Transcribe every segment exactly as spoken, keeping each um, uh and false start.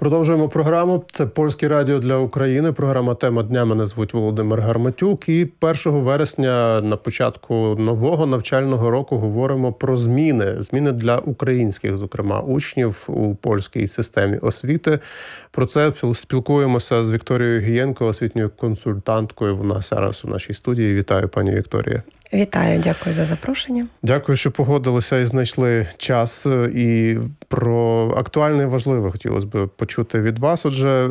Продовжуємо програму. Це Польське радіо для України. Програма «Тема дня». Мене звуть Володимир Гарматюк. І першого вересня на початку нового навчального року говоримо про зміни. Зміни для українських, зокрема, учнів у польській системі освіти. Про це спілкуємося з Вікторією Гієнко, освітньою консультанткою. Вона зараз у нашій студії. Вітаю, пані Вікторія. Вітаю, дякую за запрошення. Дякую, що погодилися і знайшли час. І про актуальне і важливе хотілося б почути від вас. Отже,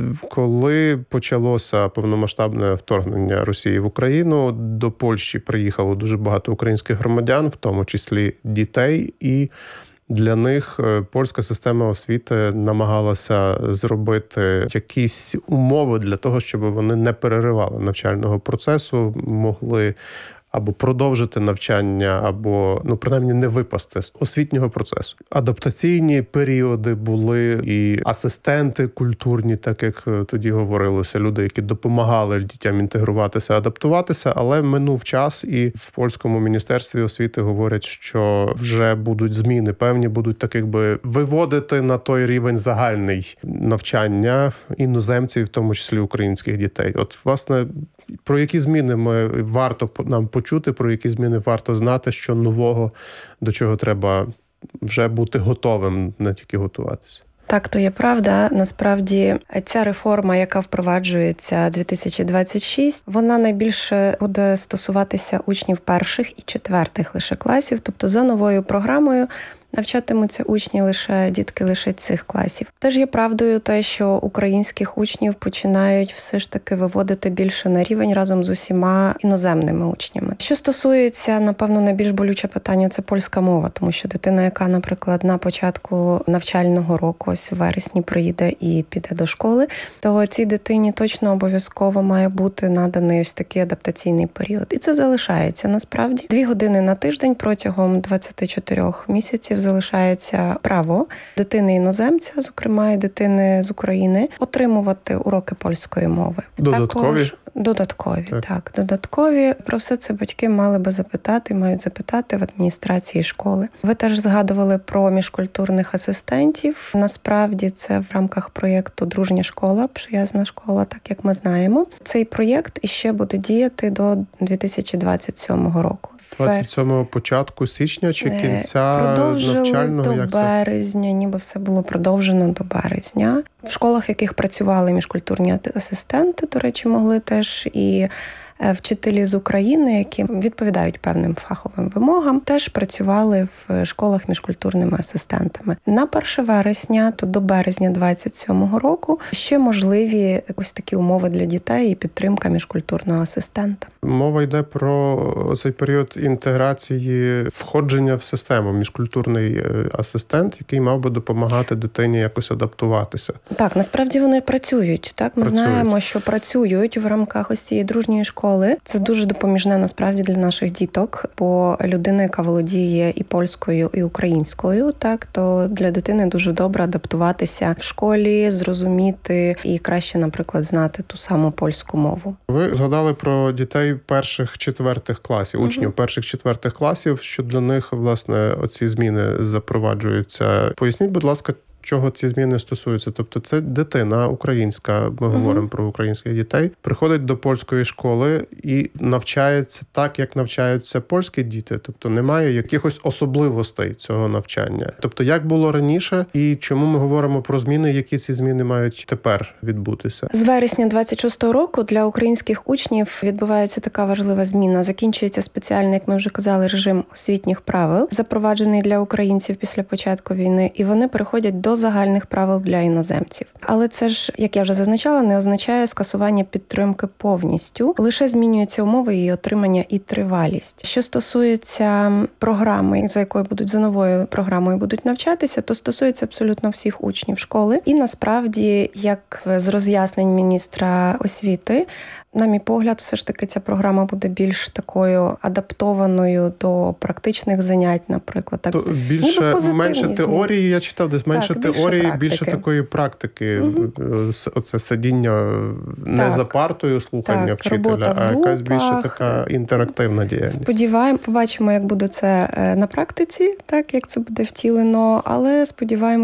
коли почалося повномасштабне вторгнення Росії в Україну, до Польщі приїхало дуже багато українських громадян, в тому числі дітей, і для них польська система освіти намагалася зробити якісь умови для того, щоб вони не переривали навчального процесу, могли або продовжити навчання, або, ну, принаймні, не випасти з освітнього процесу. Адаптаційні періоди були, і асистенти культурні, так як тоді говорилося, люди, які допомагали дітям інтегруватися, адаптуватися, але минув час, і в польському міністерстві освіти говорять, що вже будуть зміни, певні будуть, так якби, виводити на той рівень загальний навчання іноземців, в тому числі українських дітей. От, власне, про які зміни ми варто нам почути, про які зміни варто знати, що нового, до чого треба вже бути готовим, не тільки готуватися. Так, то є правда. Насправді, ця реформа, яка впроваджується дві тисячі двадцять шостий, вона найбільше буде стосуватися учнів перших і четвертих лише класів, тобто за новою програмою навчатимуться учні лише, дітки лише цих класів. Теж є правдою те, що українських учнів починають все ж таки виводити більше на рівень разом з усіма іноземними учнями. Що стосується, напевно, найбільш болюче питання – це польська мова, тому що дитина, яка, наприклад, на початку навчального року, ось у вересні, приїде і піде до школи, то цій дитині точно обов'язково має бути наданий ось такий адаптаційний період. І це залишається, насправді. Дві години на тиждень протягом двадцяти чотирьох місяців залишається право дитини-іноземця, зокрема і дитини з України, отримувати уроки польської мови. Додаткові? Також додаткові, так. так. Додаткові. Про все це батьки мали би запитати, мають запитати в адміністрації школи. Ви теж згадували про міжкультурних асистентів. Насправді це в рамках проєкту «Дружня школа», «Приязна школа», так як ми знаємо. Цей проєкт іще буде діяти до дві тисячі двадцять сьомого року. двадцять сьомого початку січня чи кінця продовжили навчального? До як це? березня, ніби все було продовжено до березня. В школах, в яких працювали міжкультурні асистенти, до речі, могли теж і вчителі з України, які відповідають певним фаховим вимогам, теж працювали в школах міжкультурними асистентами. На перше вересня, то до березня двадцять сьомого року, ще можливі ось такі умови для дітей і підтримка міжкультурного асистента. Мова йде про цей період інтеграції, входження в систему, міжкультурний асистент, який мав би допомагати дитині якось адаптуватися. Так, насправді вони працюють. Так, ми працюють. знаємо, що працюють в рамках ось цієї дружньої школи. Це дуже допоміжне насправді для наших діток, бо людина, яка володіє і польською, і українською, так, то для дитини дуже добре адаптуватися в школі, зрозуміти і краще, наприклад, знати ту саму польську мову. Ви згадали про дітей перших, четвертих класів, угу. учнів перших, четвертих класів, що для них, власне, оці зміни запроваджуються. Поясніть, будь ласка, чого ці зміни стосуються? Тобто це дитина українська, ми uh-huh. говоримо про українських дітей, приходить до польської школи і навчається так, як навчаються польські діти. Тобто немає якихось особливостей цього навчання. Тобто як було раніше і чому ми говоримо про зміни, які ці зміни мають тепер відбутися? З вересня двадцять шостого року для українських учнів відбувається така важлива зміна. Закінчується спеціальний, як ми вже казали, режим освітніх правил, запроваджений для українців після початку війни, і вони переходять до загальних правил для іноземців. Але це ж, як я вже зазначала, не означає скасування підтримки повністю. Лише змінюються умови її отримання і тривалість. Що стосується програми, за якою будуть, за новою програмою будуть навчатися, то стосується абсолютно всіх учнів школи. І насправді, як з роз'яснень міністра освіти, на мій погляд, все ж таки ця програма буде більш такою адаптованою до практичних занять, наприклад. Так, то більше, менше теорії, я читав, десь менше так, теорії, більше, більше такої практики. Угу. Оце сидіння не так. за партою, слухання так, вчителя, а якась більше така інтерактивна діяльність. Сподіваємо, побачимо, як буде це на практиці, так, як це буде втілено, але сподіваємося,